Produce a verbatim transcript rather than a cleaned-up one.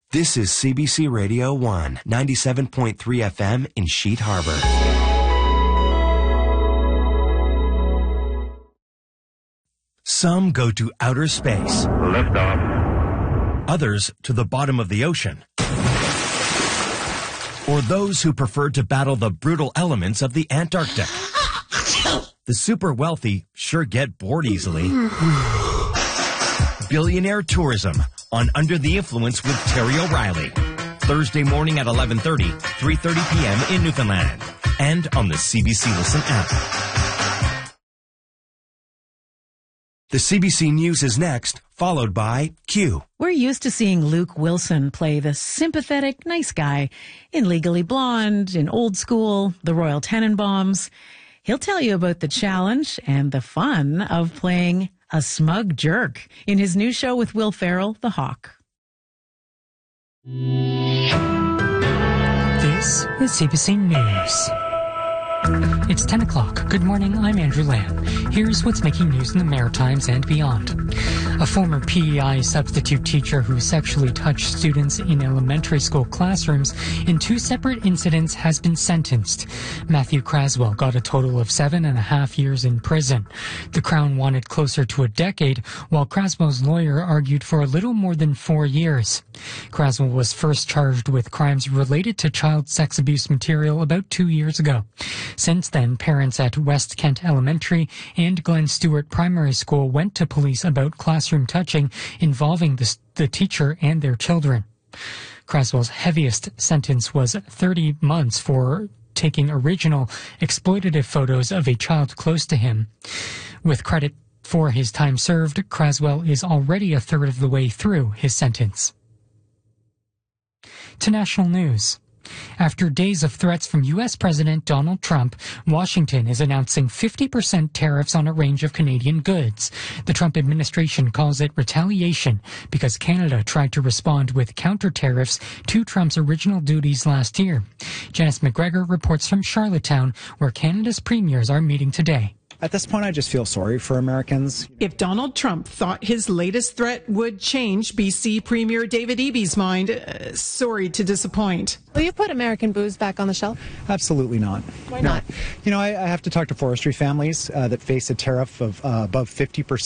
This is C B C Radio one, ninety-seven point three F M in Sheet Harbor. Some go to outer space. Liftoff. Others to the bottom of the ocean. Or those who prefer to battle the brutal elements of the Antarctic. The super wealthy sure get bored easily. Billionaire Tourism on Under the Influence with Terry O'Reilly. Thursday morning at eleven thirty, three thirty p.m. in Newfoundland. And on the C B C Listen app. The C B C News is next, followed by Q. We're used to seeing Luke Wilson play the sympathetic, nice guy in Legally Blonde, in Old School, The Royal Tenenbaums. He'll tell you about the challenge and the fun of playing a smug jerk in his new show with Will Ferrell, The Hawk. This is C B C News. It's ten o'clock. Good morning, I'm Andrew Lamb. Here's what's making news in the Maritimes and beyond. A former P E I substitute teacher who sexually touched students in elementary school classrooms in two separate incidents has been sentenced. Matthew Craswell got a total of seven and a half years in prison. The Crown wanted closer to a decade, while Craswell's lawyer argued for a little more than four years. Craswell was first charged with crimes related to child sex abuse material about two years ago. Since then, parents at West Kent Elementary and Glen Stewart Primary School went to police about classroom touching involving the, the teacher and their children. Craswell's heaviest sentence was thirty months for taking original exploitative photos of a child close to him. With credit for his time served, Craswell is already a third of the way through his sentence. To national news. After days of threats from U S President Donald Trump, Washington is announcing fifty percent tariffs on a range of Canadian goods. The Trump administration calls it retaliation because Canada tried to respond with counter tariffs to Trump's original duties last year. Janice McGregor reports from Charlottetown, where Canada's premiers are meeting today. At this point, I just feel sorry for Americans. If Donald Trump thought his latest threat would change B C Premier David Eby's mind, uh, sorry to disappoint. Will you put American booze back on the shelf? Absolutely not. Why not? You know, I, I have to talk to forestry families uh, that face a tariff of uh, above fifty percent.